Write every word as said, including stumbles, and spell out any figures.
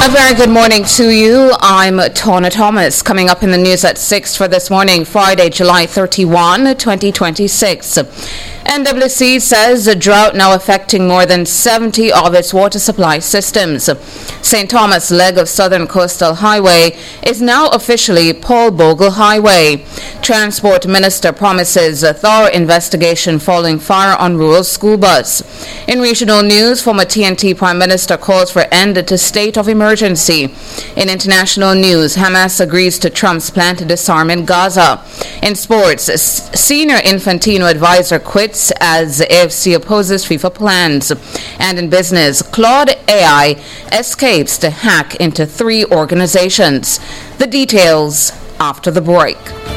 A very good morning to you. I'm Tona Thomas. Coming up in the news at six for this morning, Friday, July thirty-first, twenty twenty-six. N W C says a drought now affecting more than seventy of its water supply systems. Saint Thomas leg of Southern Coastal Highway is now officially Paul Bogle Highway. Transport Minister promises a thorough investigation following fire on rural school bus. In regional news, former T N T Prime Minister calls for end to state of emergency. In international news, Hamas agrees to Trump's plan to disarm in Gaza. In sports, senior Infantino advisor quits as A F C opposes FIFA plans. And in business, Claude A I escapes to hack into three organizations. The details after the break.